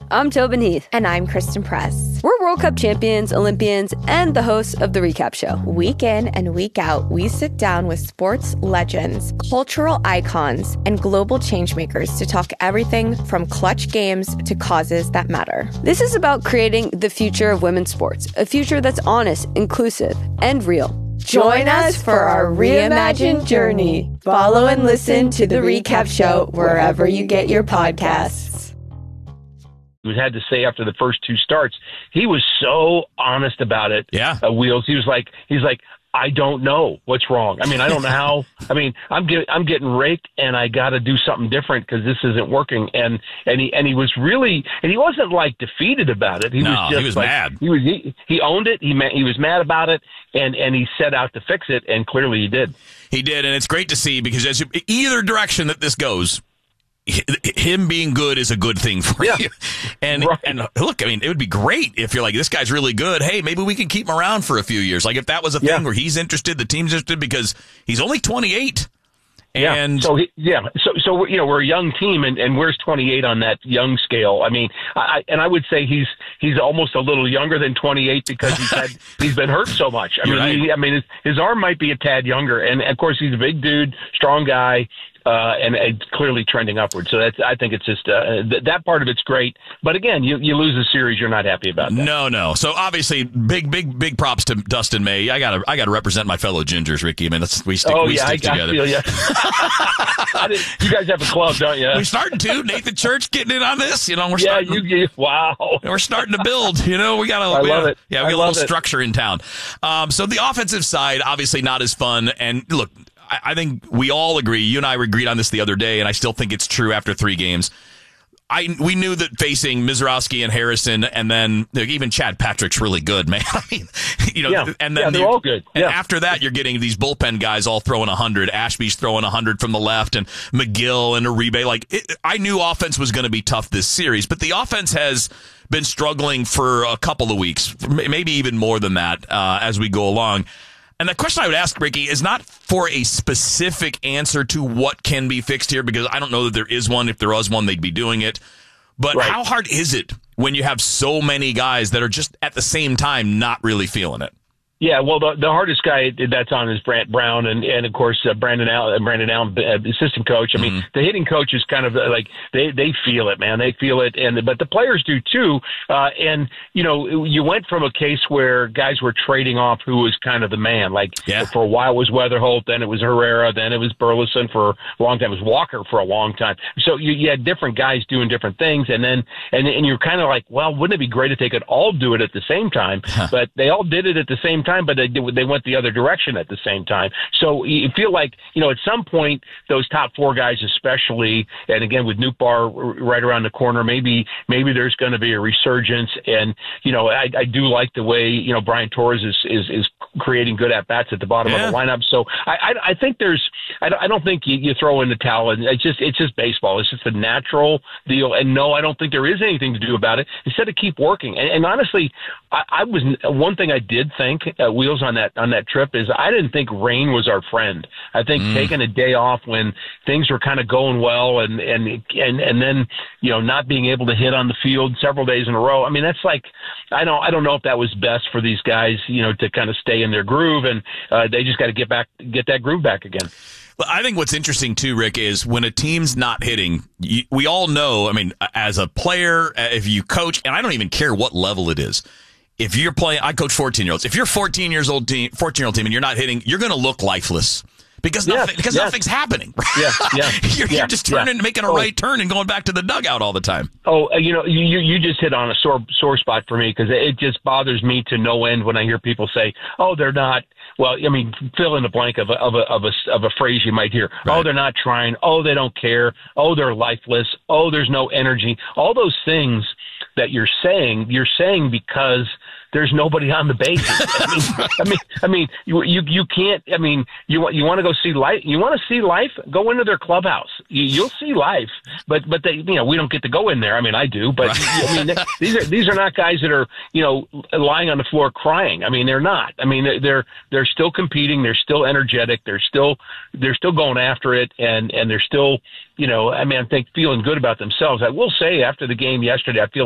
I'm Tobin Heath. And I'm Kristen Press. We're World Cup champions, Olympians, and the hosts of The Recap Show. Week in and week out, we sit down with sports legends, cultural icons, and global changemakers to talk everything from clutch games to causes that matter. This is about creating the future of women's sports, a future that's honest, inclusive, and real. Join us for our reimagined journey. Follow and listen to The Recap Show wherever you get your podcasts. Had to say after the first two starts, he was so honest about it. Yeah, Wheels. He's like, I don't know what's wrong. I mean, I don't know how. I mean, I'm getting raked, and I got to do something different because this isn't working. And he was really, and he wasn't like defeated about it. He was like, mad. He owned it. He was mad about it, and he set out to fix it, and clearly he did. He did, and it's great to see because either direction that this goes, him being good is a good thing for you. And look, I mean, it would be great if you're like, this guy's really good. Hey, maybe we can keep him around for a few years. Like if that was a thing where he's interested, the team's interested because he's only 28. And so we're a young team, and where's 28 on that young scale? I mean, I would say he's almost a little younger than 28 because he's been hurt so much. I mean, his arm might be a tad younger, and of course he's a big dude, strong guy. And clearly trending upward. So I think it's just that part of it's great. But again, you lose a series, you're not happy about that. No. So obviously, big props to Dustin May. I gotta represent my fellow Gingers, Ricky. I mean, we stick together. You guys have a club, don't you? We're starting to. Nathan Church getting in on this. We're starting. Wow. We're starting to build. We got I love it. Yeah, we got a little structure in town. So the offensive side, obviously not as fun. And look, I think we all agree. You and I agreed on this the other day, and I still think it's true after 3 games. We knew that facing Mizorowski and Harrison, and then even Chad Patrick's really good, man. I mean, and then they're all good. And after that, you're getting these bullpen guys all throwing 100. Ashby's throwing 100 from the left, and McGill and Uribe. I knew offense was going to be tough this series, but the offense has been struggling for a couple of weeks, maybe even more than that, as we go along. And the question I would ask, Ricky, is not for a specific answer to what can be fixed here, because I don't know that there is one. If there was one, they'd be doing it. But How hard is it when you have so many guys that are just at the same time not really feeling it? Yeah, well, the hardest guy that's on is Brant Brown, and of course Brandon Allen, assistant coach. I mean, the hitting coach is kind of like they feel it, man. They feel it, but the players do too. And you went from a case where guys were trading off who was kind of the man. For a while it was Weatherholt, then it was Herrera, then it was Burleson for a long time. It was Walker for a long time. So you had different guys doing different things, and you're kind of like, well, wouldn't it be great if they could all do it at the same time? But they all did it at the same time, but they went the other direction at the same time. So you feel like, at some point, those top 4 guys especially, and again with Nootbaar right around the corner, maybe there's going to be a resurgence. And, I do like the way, Brian Torres is creating good at-bats at the bottom of the lineup. So I think I don't think you throw in the towel. And it's just baseball. It's just a natural deal. And no, I don't think there is anything to do about it. Instead of keep working. And honestly, I was one thing I did think Wheels on that trip is I didn't think rain was our friend. I think taking a day off when things were kind of going well and then not being able to hit on the field several days in a row. I mean, that's like I don't know if that was best for these guys, to kind of stay in their groove, and they just got to get that groove back again. Well, I think what's interesting too, Rick, is when a team's not hitting, we all know, I mean, as a player, if you coach, and I don't even care what level it is. If you're playing, I coach 14-year-olds. If you're 14-year-old team and you're not hitting, you're going to look lifeless because nothing's happening. You're just making a right turn and going back to the dugout all the time. Oh, you just hit on a sore spot for me because it just bothers me to no end when I hear people say, "Oh, they're not." Well, I mean, fill in the blank of a phrase you might hear. Right. Oh, they're not trying. Oh, they don't care. Oh, they're lifeless. Oh, there's no energy. All those things that you're saying because there's nobody on the bases. I mean, you can't. I mean, you want to go see life. You want to see life? Go into their clubhouse. You'll see life. But they, we don't get to go in there. I mean, I do. But I mean, these are not guys that are lying on the floor crying. I mean, they're not. I mean, they're still competing. They're still energetic. They're still going after it, and they're still. I think feeling good about themselves. I will say after the game yesterday, I feel